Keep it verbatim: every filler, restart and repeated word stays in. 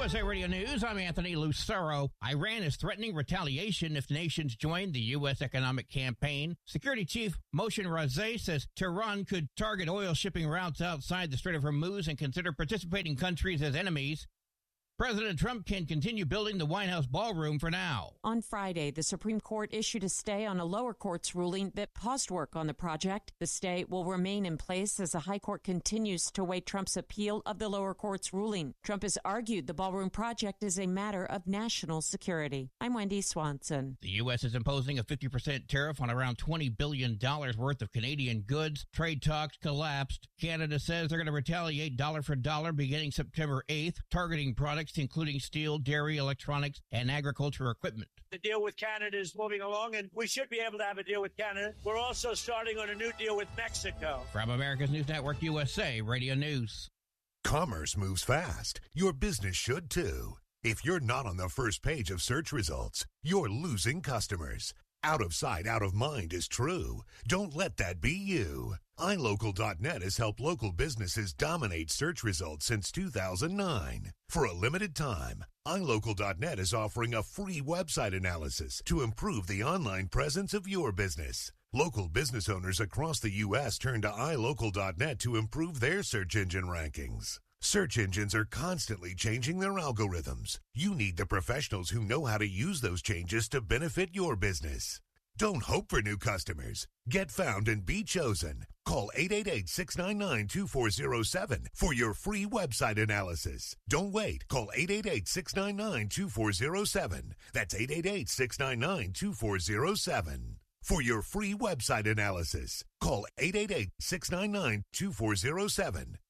S A Radio News, I'm Anthony Lucero. Iran is threatening retaliation if nations join the U S economic campaign. Security Chief Moshe Razeh says Tehran could target oil shipping routes outside the Strait of Hormuz and consider participating countries as enemies. President Trump can continue building the White House ballroom for now. On Friday, the Supreme Court issued a stay on a lower court's ruling that paused work on the project. The stay will remain in place as the High Court continues to weigh Trump's appeal of the lower court's ruling. Trump has argued the ballroom project is a matter of national security. I'm Wendy Swanson. The U S is imposing a fifty percent tariff on around twenty billion dollars worth of Canadian goods. Trade talks collapsed. Canada says they're going to retaliate dollar for dollar beginning September eighth, targeting products including steel, dairy, electronics, and agriculture equipment. The deal with Canada is moving along, and we should be able to have a deal with Canada. We're also starting on a new deal with Mexico. From America's News Network, U S A Radio News. Commerce moves fast. Your business should too. If you're not on the first page of search results, you're losing customers. Out of sight, out of mind is true. Don't let that be you. i local dot net has helped local businesses dominate search results since two thousand nine. For a limited time, i local dot net is offering a free website analysis to improve the online presence of your business. Local business owners across the U S turn to i local dot net to improve their search engine rankings. Search engines are constantly changing their algorithms. You need the professionals who know how to use those changes to benefit your business. Don't hope for new customers. Get found and be chosen. Call eight eight eight, six nine nine, two four zero seven for your free website analysis. Don't wait. Call eight eight eight, six nine nine, two four zero seven. That's eight eight eight, six nine nine, two four zero seven. For your free website analysis, call eight eight eight, six nine nine, two four zero seven.